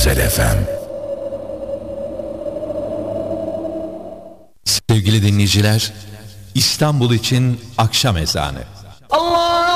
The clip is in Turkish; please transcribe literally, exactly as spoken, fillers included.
Özel F M. Sevgili dinleyiciler, İstanbul için akşam ezanı. Allah